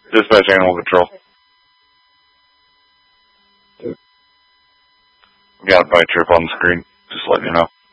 Dispatch Animal Control. We got a bite trip on the screen. Just letting you know.